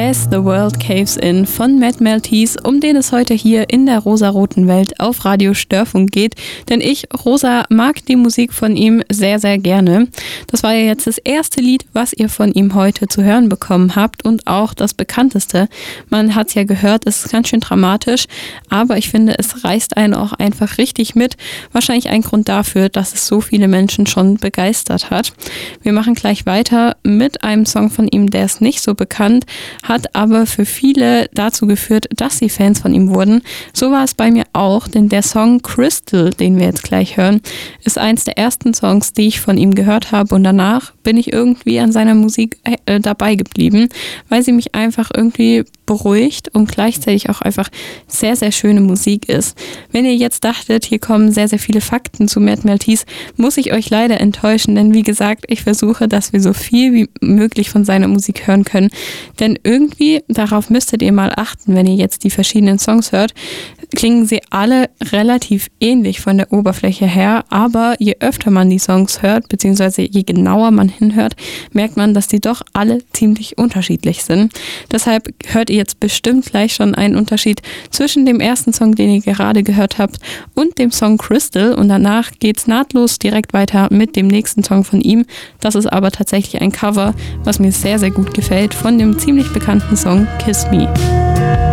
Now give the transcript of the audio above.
As the World Caves In von Matt Maltese, um den es heute hier in der rosaroten Welt auf Radio Störfunk geht. Denn ich, Rosa, mag die Musik von ihm sehr, sehr gerne. Das war ja jetzt das erste Lied, was ihr von ihm heute zu hören bekommen habt und auch das bekannteste. Man hat es ja gehört, es ist ganz schön dramatisch, aber ich finde, es reißt einen auch einfach richtig mit. Wahrscheinlich ein Grund dafür, dass es so viele Menschen schon begeistert hat. Wir machen gleich weiter mit einem Song von ihm, der ist nicht so bekannt, hat aber für viele dazu geführt, dass sie Fans von ihm wurden. So war es bei mir auch, denn der Song Crystal, den wir jetzt gleich hören, ist eins der ersten Songs, die ich von ihm gehört habe, und danach bin ich irgendwie an seiner Musik dabei geblieben, weil sie mich einfach irgendwie beruhigt und gleichzeitig auch einfach sehr, sehr schöne Musik ist. Wenn ihr jetzt dachtet, hier kommen sehr, sehr viele Fakten zu Matt Maltese, muss ich euch leider enttäuschen, denn wie gesagt, ich versuche, dass wir so viel wie möglich von seiner Musik hören können, denn irgendwie, darauf müsstet ihr mal achten, wenn ihr jetzt die verschiedenen Songs hört, klingen sie alle relativ ähnlich von der Oberfläche her, aber je öfter man die Songs hört, beziehungsweise je genauer man hinhört, merkt man, dass die doch alle ziemlich unterschiedlich sind. Deshalb hört ihr jetzt bestimmt gleich schon einen Unterschied zwischen dem ersten Song, den ihr gerade gehört habt, und dem Song Crystal, und danach geht's nahtlos direkt weiter mit dem nächsten Song von ihm. Das ist aber tatsächlich ein Cover, was mir sehr, sehr gut gefällt, von dem ziemlich bekannten Song Kiss Me.